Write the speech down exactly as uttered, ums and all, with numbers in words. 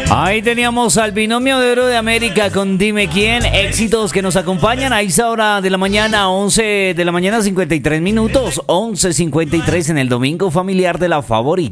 Ahí teníamos al binomio de oro de América con Dime Quién. Éxitos que nos acompañan a esa hora de la mañana, once de la mañana, cincuenta y tres minutos. once cincuenta y tres en el domingo familiar de La Favorita.